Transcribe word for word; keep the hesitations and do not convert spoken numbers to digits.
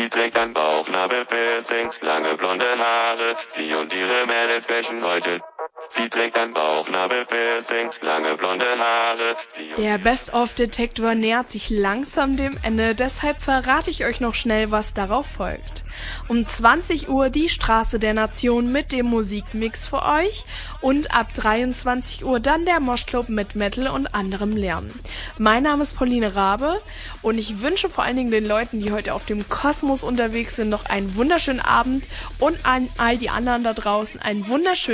Sie trägt ein Bauchnabelpiercing, lange blonde Haare. Sie und ihre Mädels sprechen heute. Sie trägt ein Bauchnabelpiercing, lange blonde Haare. Der Best-of-Detektor nähert sich langsam dem Ende, deshalb verrate ich euch noch schnell, was darauf folgt. Um zwanzig Uhr die Straße der Nation mit dem Musikmix für euch und ab dreiundzwanzig Uhr dann der Moshclub mit Metal und anderem Lärm. Mein Name ist Pauline Rabe und ich wünsche vor allen Dingen den Leuten, die heute auf dem Kosmos unterwegs sind, noch einen wunderschönen Abend und an all die anderen da draußen einen wunderschönen